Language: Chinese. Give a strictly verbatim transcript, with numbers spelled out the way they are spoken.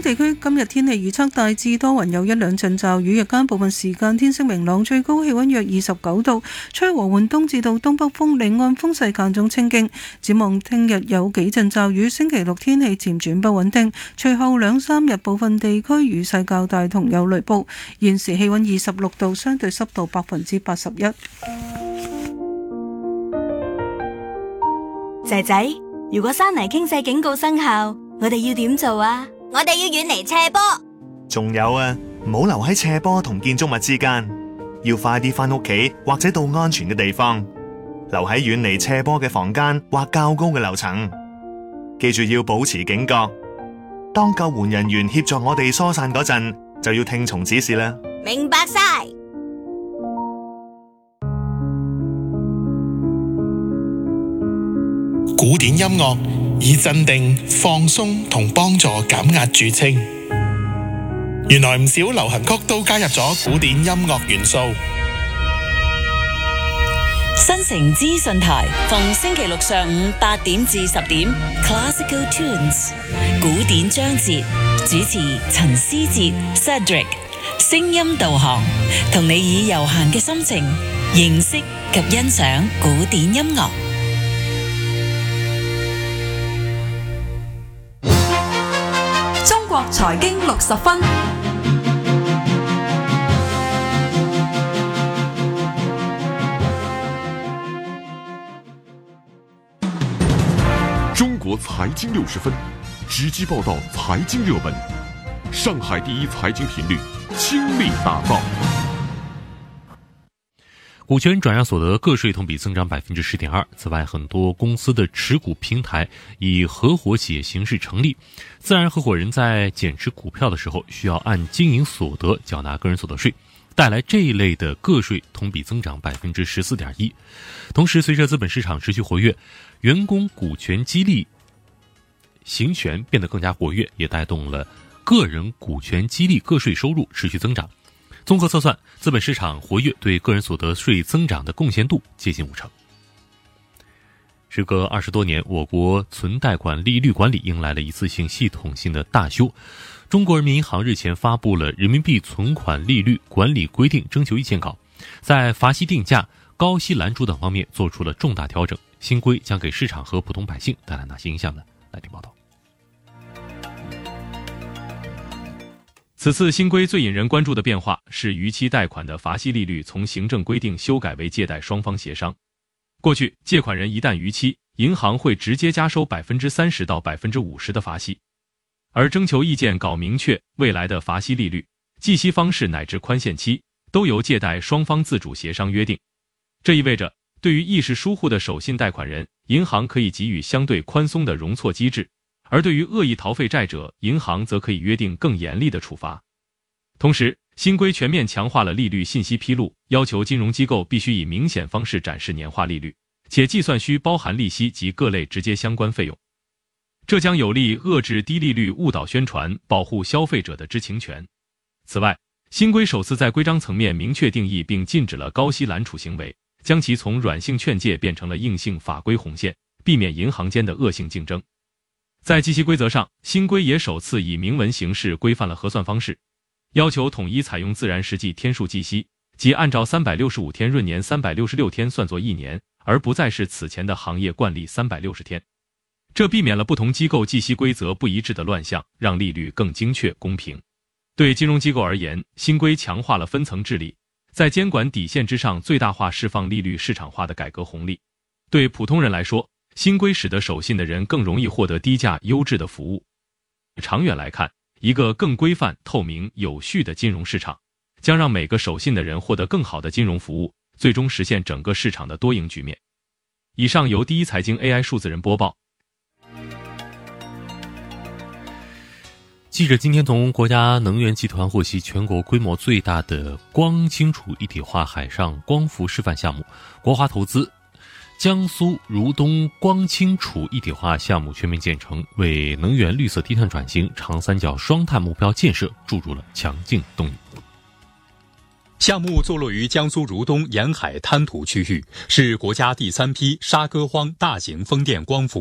地區今日天氣預測大致多雲，有一兩陣驟雨，日間部分時間天色明朗，最高氣溫約二十九度，吹和緩東至到東北風，離岸風勢間中清勁。展望聽日有幾陣驟雨，星期六天氣漸轉不穩定，隨後兩三日部分地區雨勢較大同有雷暴。現時氣溫二十六度，相對濕度百分之八十一。 仔仔，如果山泥傾瀉警告生效，我哋要點做啊？ 我哋要遠離斜坡。 仲有啊，唔好留喺斜坡同建築物之間，要快啲返屋企或者到安全嘅地方，留喺遠離斜坡嘅房間或較高嘅樓層。記住要保持警覺，當救援人員協助我哋疏散嗰陣，就要聽從指示啦。 明白晒。 古典音樂以鎮定、放鬆同幫助減壓著稱。原來唔少流行曲都加入咗古典音樂元素。 新城資訊台逢星期六上午八點至十點 Classical Tunes 古典章節，主持陳思哲 Cedric， 聲音導航，同你以悠閒嘅心情認識及欣賞古典音樂。 中國財經六十分。 中国财经六十分，直击报道财经热门，上海第一财经频率倾力打造。 股权转让所得个税同比增长 百分之十点二。 此外，很多公司的持股平台以合伙企业形式成立，自然合伙人在减持股票的时候需要按经营所得缴纳个人所得税，带来这一类的个税同比增长 百分之十四点一。 同时，随着资本市场持续活跃，员工股权激励行权变得更加活跃，也带动了个人股权激励个税收入持续增长。综合测算，资本市场活跃对个人所得税增长的贡献度接近五成。时隔二十多年，我国存贷款利率管理迎来了一次性系统性的大修。中国人民银行日前发布了《人民币存款利率管理规定》征求意见稿，在罚息定价、高息拦阻等方面做出了重大调整。新规将给市场和普通百姓带来哪些影响呢？来听报道。 此次新规最引人关注的变化是逾期贷款的罚息利率从行政规定修改为借贷双方协商。过去，借款人一旦逾期，银行会直接加收 百分之三十 到 百分之五十 的罚息。而征求意见稿明确，未来的罚息利率、计息方式乃至宽限期都由借贷双方自主协商约定。这意味着，对于意识疏忽的守信贷款人，银行可以给予相对宽松的容错机制，而对于恶意逃废债者，银行则可以约定更严厉的处罚。同时，新规全面强化了利率信息披露，要求金融机构必须以明显方式展示年化利率，且计算需包含利息及各类直接相关费用。这将有力遏制低利率误导宣传，保护消费者的知情权。此外，新规首次在规章层面明确定义并禁止了高息拦储行为，将其从软性劝诫变成了硬性法规红线，避免银行间的恶性竞争。在计息规则上，新规也首次以明文形式规范了核算方式，要求统一采用自然实际天数计息，即按照三百六十五天闰年三百六十六天算作一年，而不再是此前的行业惯例三百六十天。这避免了不同机构计息规则不一致的乱象，让利率更精确公平。对金融机构而言，新规强化了分层治理，在监管底线之上最大化释放利率市场化的改革红利。对普通人来说，新规使得守信的人更容易获得低价优质的服务。长远来看，一个更规范、透明、有序的金融市场，将让每个守信的人获得更好的金融服务，最终实现整个市场的多赢局面。以上由第一财经 A I 数字人播报。 记者今天从国家能源集团获悉，全国规模最大的光清楚一体化海上光伏示范项目国华投资江苏如东光清楚一体化项目全面建成，为能源绿色低碳转型、长三角双碳目标建设注入了强劲动力。 项目坐落于江苏如东沿海滩涂区域，是国家第三批沙歌荒大型风电光伏